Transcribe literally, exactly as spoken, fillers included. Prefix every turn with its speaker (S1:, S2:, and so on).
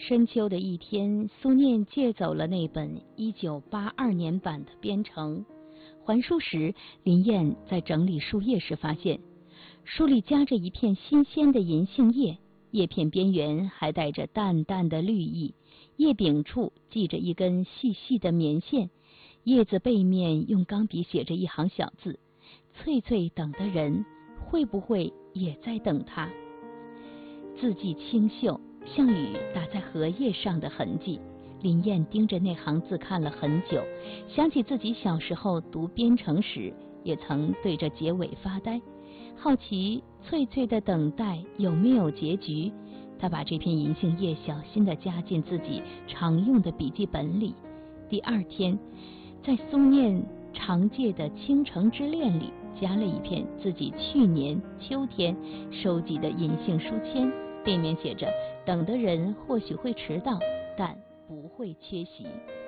S1: 深秋的一天，苏念借走了那本一九八二年版的《编程》，还书时，林燕在整理书页时发现，书里夹着一片新鲜的银杏叶，叶片边缘还带着淡淡的绿意，叶柄处系着一根细细的棉线，叶子背面用钢笔写着一行小字：翠翠等的人，会不会也在等他？字迹清秀，像雨打在荷叶上的痕迹。林燕盯着那行字看了很久，想起自己小时候读编程时，也曾对着结尾发呆，好奇翠翠的等待有没有结局。她把这片银杏叶小心地夹进自己常用的笔记本里。第二天，在苏念常借的《倾城之恋》里夹了一片自己去年秋天收集的银杏书签，背面写着：等的人或许会迟到，但不会缺席。